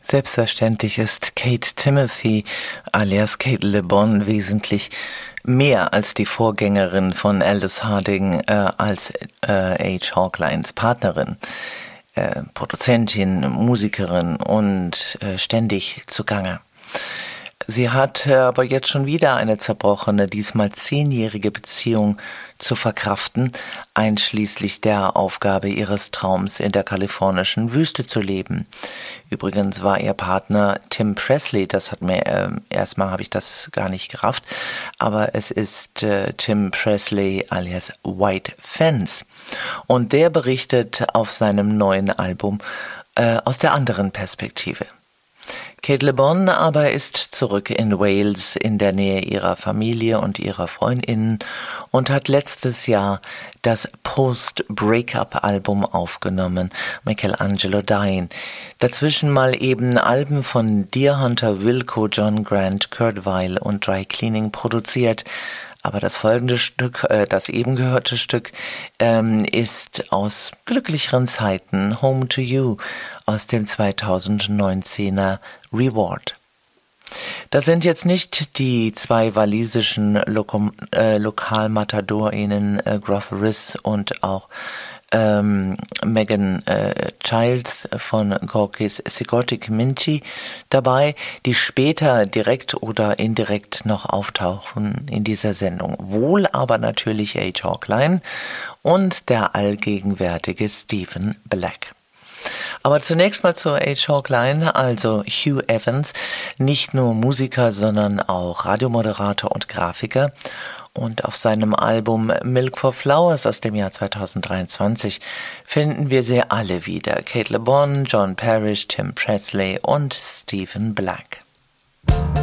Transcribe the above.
Selbstverständlich ist Kate Timothy alias Kate Le Bon wesentlich mehr als die Vorgängerin von Aldous Harding als H. Hawklines Partnerin, Produzentin, Musikerin und ständig zugange. Sie hat aber jetzt schon wieder eine zerbrochene, diesmal 10-jährige Beziehung zu verkraften, einschließlich der Aufgabe ihres Traums, in der kalifornischen Wüste zu leben. Übrigens war ihr Partner Tim Presley, das hat mir, erstmal habe ich das gar nicht gerafft, aber es ist Tim Presley alias White Fence. Und der berichtet auf seinem neuen Album aus der anderen Perspektive. Kate Le Bon aber ist zurück in Wales in der Nähe ihrer Familie und ihrer Freundinnen und hat letztes Jahr das Post-Breakup-Album aufgenommen, Michelangelo Dying. Dazwischen mal eben Alben von Deerhunter, Wilco, John Grant, Kurt Weill und Dry Cleaning produziert. Aber das folgende Stück, das eben gehörte Stück, ist aus glücklicheren Zeiten, Home to You, aus dem 2019er Reward. Das sind jetzt nicht die zwei walisischen Lokalmatadorinnen Gruff Rhys und auch Megan Childs von Gorkis Sigotic Minchi dabei, die später direkt oder indirekt noch auftauchen in dieser Sendung. Wohl aber natürlich H. Hawkline und der allgegenwärtige Stephen Black. Aber zunächst mal zu H. Hawkline, also Hugh Evans, nicht nur Musiker, sondern auch Radiomoderator und Grafiker. Und auf seinem Album Milk for Flowers aus dem Jahr 2023 finden wir sie alle wieder. Kate Le Bon, John Parrish, Tim Presley und Stephen Black.